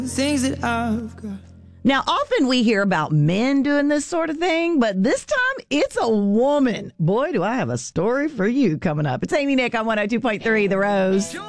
things that I've got. Now, often we hear about men doing this sort of thing, but this time it's a woman. Boy, do I have a story for you coming up. It's Amy Nick on 102.3 The Rose.